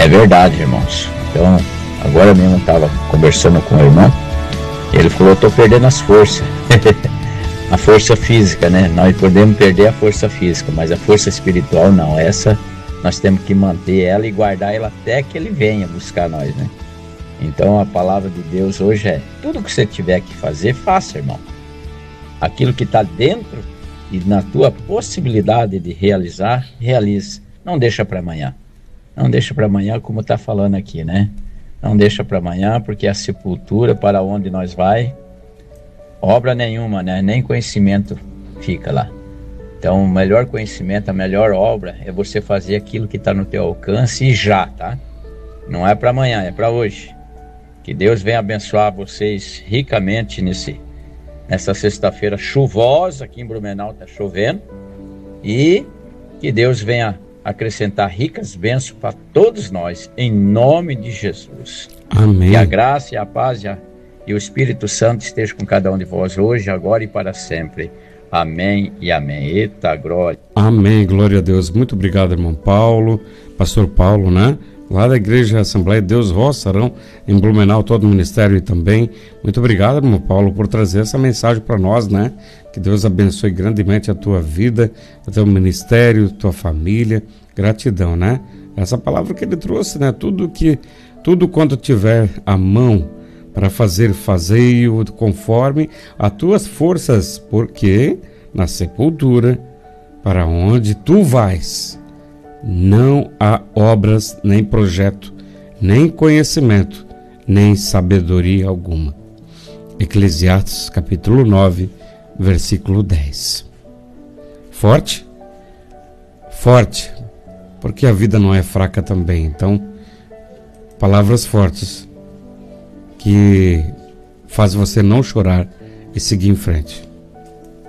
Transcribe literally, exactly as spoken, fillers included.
É verdade, irmãos. Então, agora mesmo estava conversando com o irmão, ele falou, eu estou perdendo as forças. A força física, né? Nós podemos perder a força física, mas a força espiritual não. Essa nós temos que manter ela e guardar ela até que ele venha buscar nós, né? Então a palavra de Deus hoje é, tudo que você tiver que fazer, faça, irmão. Aquilo que está dentro e na tua possibilidade de realizar, realize. Não deixa para amanhã. Não deixa para amanhã, como está falando aqui, né? Não deixa para amanhã, porque a sepultura para onde nós vai, obra nenhuma, né? Nem conhecimento fica lá. Então o melhor conhecimento, a melhor obra é você fazer aquilo que está no teu alcance e já, tá? Não é para amanhã, é para hoje. Que Deus venha abençoar vocês ricamente nesse, nessa sexta-feira chuvosa. Aqui em Blumenau está chovendo. E que Deus venha acrescentar ricas bênçãos para todos nós, em nome de Jesus. Amém. Que a graça e a paz e, a, e o Espírito Santo estejam com cada um de vós hoje, agora e para sempre. Amém e amém. Eita, glória. Amém, glória a Deus. Muito obrigado, irmão Paulo, pastor Paulo, né? Lá da Igreja Assembleia de Deus Roça Arão, em Blumenau, todo o ministério também. Muito obrigado, irmão Paulo, por trazer essa mensagem para nós, né? Que Deus abençoe grandemente a tua vida, o teu ministério, tua família. Gratidão, né? Essa palavra que ele trouxe, né? Tudo que, tudo quanto tiver à mão para fazer, fazei-o conforme as tuas forças, porque na sepultura, para onde tu vais, não há obras, nem projeto, nem conhecimento, nem sabedoria alguma. Eclesiastes capítulo nove, versículo dez. Forte? Forte, porque a vida não é fraca também. Então, palavras fortes que faz você não chorar e seguir em frente.